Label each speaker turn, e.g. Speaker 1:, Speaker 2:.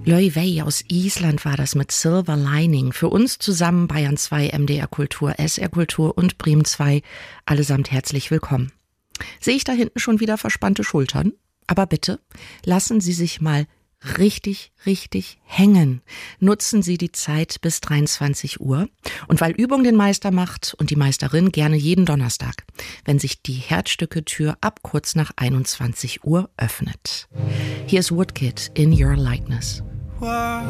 Speaker 1: Laufey aus Island war das mit Silver Lining. Für uns zusammen Bayern 2, MDR Kultur, SR Kultur und Bremen 2. Allesamt herzlich willkommen. Sehe ich da hinten schon wieder verspannte Schultern? Aber bitte, lassen Sie sich mal richtig hängen. Nutzen Sie die Zeit bis 23 Uhr. Und weil Übung den Meister macht und die Meisterin, gerne jeden Donnerstag, wenn sich die Herzstücke-Tür ab kurz nach 21 Uhr öffnet. Hier ist Woodkid in Your Likeness.